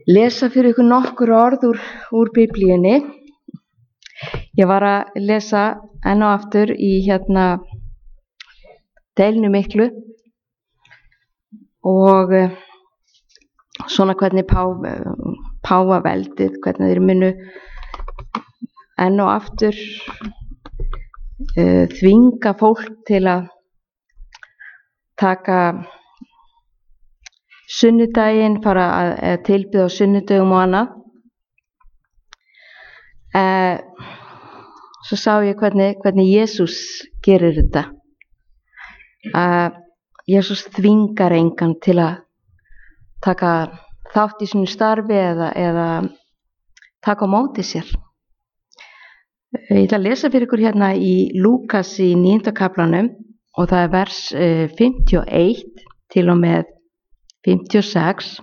lesa fyrir ykkur nokkur orð úr Biblíunni. Ég var að lesa enn og aftur í Deilinu miklu og svona hvernig páfaveldið, hvernig þeir munu enn og aftur þvinga fólk til að taka sunnudaginn, fara að tilbiðja á sunnudögum og annað. Svo sá ég hvernig Jesús gerir þetta. Jesús þvingar engan til að taka þátt í sínu starfi eða taka á móti sér. Ég ætla að lesa fyrir ykkur hérna í Lúkas í 9. kaflanum og það er vers 51 til og með 56.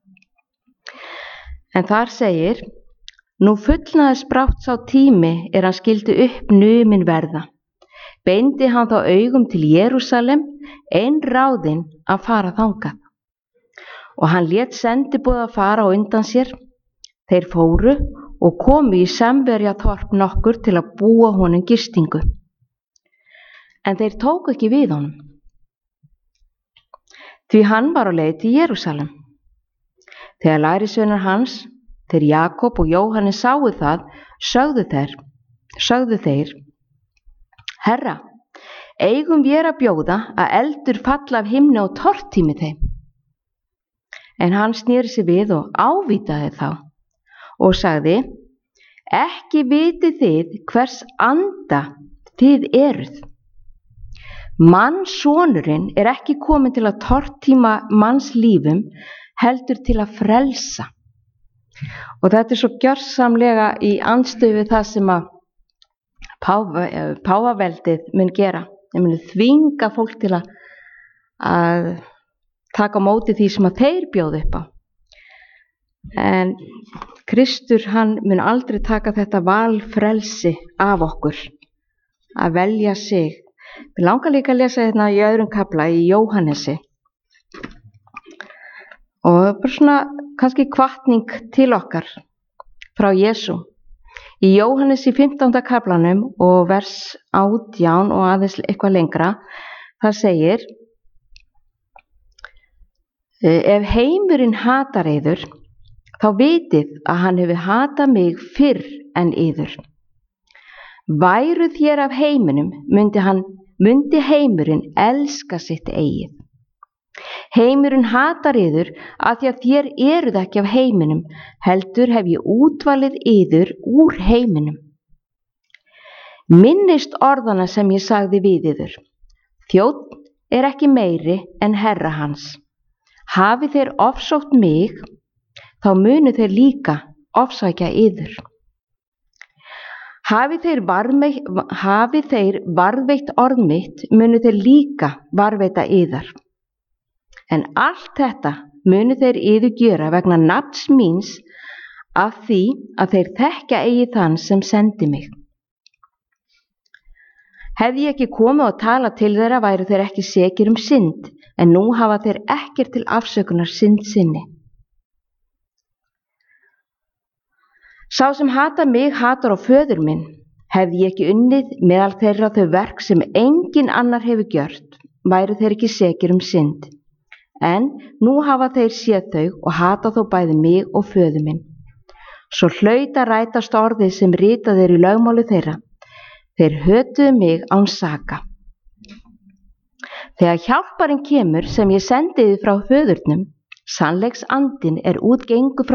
En þar segir: Nú fullnaðist brátt sá tími hann skyldi upp numin verða. Beindi hann þá augum til Jerúsalem, einráðinn að fara þangað. Og hann lét sendiboða fara á undan sér. Þeir fóru og komu í Samverjaþorp nokkur til að búa honum gistingu. En þeir tóku ekki við honum, því hann var á leið til Jerúsalem. Þegar lærisveinar hans, þeir Jakob og Jóhannes sáu það, sögðu þeir: Herra, eigum við að bjóða að eldur falla af himni og tortími þeim? En hann sneri sig við og ávítaði þá og sagði: Ekki vitið þið hvers anda þið eruð. Mannssonurinn ekki kominn til að tortíma manns lífum, heldur til að frelsa. Og þetta svo gjörsamlega í andstöðu við það sem að páfaveldið mun gera. Þeir munu þvinga fólk til að taka á móti því sem að þeir bjóða upp á. En Kristur, hann mun aldrei taka þetta valfrelsi af okkur, að velja sig. Við langar líka að lesa þetta í öðrum kafla í Jóhannesi. Og bara svona kannski hvatning til okkar frá Jesú. Í Jóhannes í 15. kaflanum og vers 18 og aðeins eitthvað lengra, það segir: Ef heimurinn hatar yður, þá vitið að hann hefur hatað mig fyrr en yður. Væruð þér af heiminum, mundi heimurinn elska sitt eigið. Heimurinn hatar yður af því að þér eruð ekki af heiminum, heldur hef ég útvalið yður úr heiminum. Minnist orðana sem ég sagði við yður: Þjónn ekki meiri en herra hans. Hafi þeir ofsótt mig, þá munu þeir líka ofsækja yður. Hafi þeir varðveitt orð mitt, munu þeir líka varðveita yðar. En allt þetta munu þeir yður gera vegna nafns míns, af því að þeir þekkja eigi þann sem sendi mig. Hefði ég ekki komið og talað til þeirra, væru þeir ekki sekir synd, en nú hafa þeir ekkert til afsökunar synd sinni. Sá sem hatar mig hatar á föður minn. Hefði ég ekki unnið meðal þeirra þau verk sem engin annar hefur gjört, væru þeir ekki sekir synd. En nú hafa þeir séð þau og hata þó bæði mig og föður minn. Svo hlaut að rætast orðið sem ritað í lögmáli þeirra. Þeir hötuðu mig án saka. Þegar hjálparinn kemur sem ég sendi þið frá föðurnum, sannleiks andinn útgengur frá